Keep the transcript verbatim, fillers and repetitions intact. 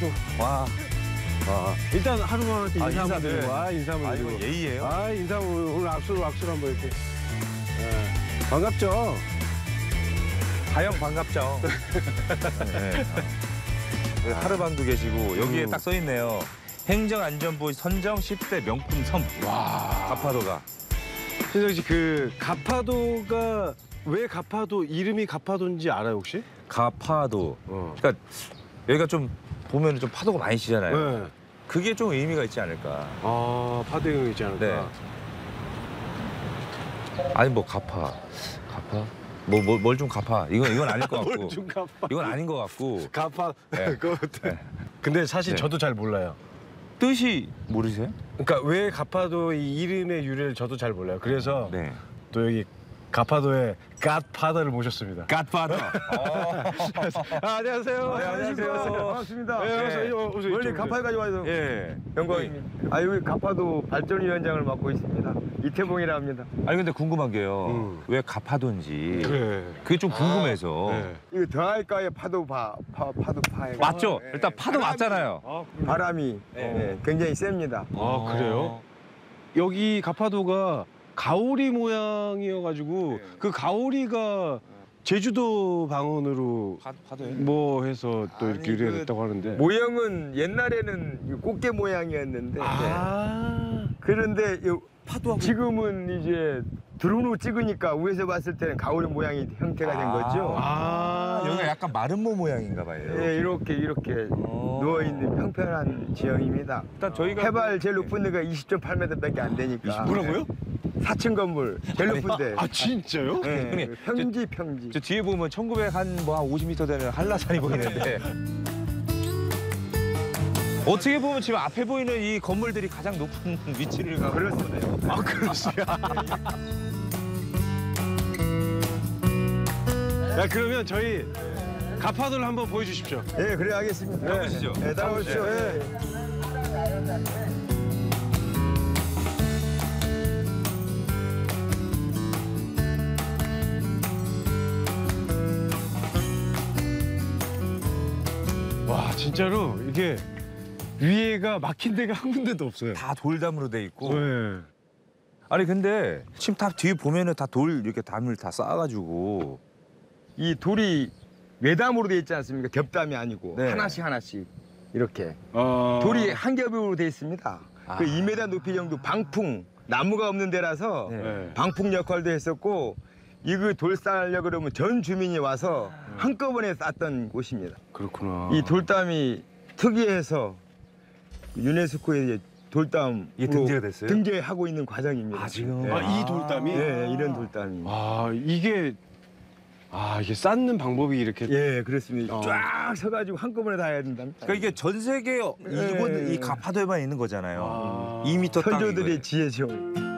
또. 와. 아, 일단 하루만한테 아, 인사 한번 인사, 드리고, 네. 아, 인사 한번 아, 드리고. 이거 예의예요? 아, 인사 오늘, 오늘 악수로 악수로 한번 이렇게. 네. 반갑죠? 가영 반갑죠. 네. 어. 하르방도 계시고 여기에 음. 딱 써 있네요. 행정안전부 선정 십 대 명품 섬. 와. 가파도가. 신성 씨, 그 가파도가 왜 가파도 이름이 가파도인지 알아요 혹시? 가파도. 어. 그러니까 여기가 좀 보면 좀 파도가 많이 치잖아요. 네. 그게 좀 의미가 있지 않을까. 아, 파도형이 있지 않을까? 네. 아니 뭐 갚아. 갚아? 뭐 뭘 좀 갚아. 이건 이건 아닐 것 같고. 뭘 좀 갚아. 이건 아닌 것 같고. 가파. 네. 그거 네. 근데 사실 네. 저도 잘 몰라요. 뜻이 모르세요? 그러니까 왜 가파도 이 이름의 유래를 저도 잘 몰라요. 그래서 네. 또 여기 가파도의 갓파더를 모셨습니다. 갓파더. 아, 안녕하세요. 네, 안녕하세요. 반갑습니다. 네, 어서, 네. 이거, 어서 멀리 이쪽으로. 가파도까지 와서 예. 영광입니다. 아, 여기 가파도 발전위원장을 맡고 있습니다. 이태봉이라 합니다. 아니 근데 궁금한 게요. 음. 왜 가파도인지. 그래. 그게 좀 궁금해서. 네. 이거 더할까요? 파도 파, 파 파도 파에 맞죠? 네. 일단 파도 바람이, 맞잖아요. 아, 바람이 네. 네, 굉장히 셉니다. 아, 그래요? 여기 가파도가 가오리 모양이어가지고 네. 그 가오리가 제주도 방언으로 파, 파도예요? 뭐 해서 또 이렇게 아니, 유래가 그 됐다고 하는데. 모형은 옛날에는 이 꽃게 모양이었는데 아. 네. 그런데 이 파도하고. 지금은 이제 드론으로 찍으니까 위에서 봤을 때는 가오리 모양이 형태가 된 거죠. 아. 여기가 약간 마른 모 모양인가 봐요. 예, 이렇게 이렇게 어. 누워 있는 평평한 지형입니다. 일단 저희가 해발 제일 높은 데가 이십 점 팔 미터밖에 안 되니까. 뭐라고요? 사 층 건물 제일 높은데. 아, 진짜요? 네, 형님, 평지 평지. 저 뒤에 보면 천구백 한 뭐 한 오십 미터 되는 한라산이 보이는데. 어떻게 보면 지금 앞에 보이는 이 건물들이 가장 높은 위치를 가고 그렇습니다. 아, 그러시야. 야, 그러면 저희 가파도를 한번 보여주십시오. 예, 그래 하겠습니다. 가보시죠. 예, 따라오시죠. 네. 예. 와, 진짜로 이게 위에가 막힌 데가 한 군데도 없어요. 다 돌담으로 돼 있고. 네. 아니 근데 침탑 뒤에 보면은 다 돌 이렇게 담을 다 쌓아가지고. 이 돌이 외담으로 돼 있지 않습니까? 겹담이 아니고 네. 하나씩 하나씩 이렇게 어... 돌이 한 겹으로 돼 있습니다. 아. 그 이 미터 높이 정도 방풍 나무가 없는 데라서 네. 네. 방풍 역할도 했었고 이거 돌 쌓으려 그러면 전 주민이 와서 한꺼번에 쌓던 곳입니다. 그렇구나. 이 돌담이 특이해서 유네스코에 이제 돌담 이게 등재가 됐어요? 등재하고 있는 과정입니다. 아, 지금? 네. 아, 이 돌담이? 네, 이런 돌담이. 아, 이게 아, 이게 쌓는 방법이 이렇게 예, 그렇습니다. 어. 쫙 서가지고 한꺼번에 다 해야 된답니다. 그러니까 이게 전 세계 이곳 이 가파도에만 있는 거잖아요. 아. 이 미터 땅 선조들의 이거예요. 지혜죠.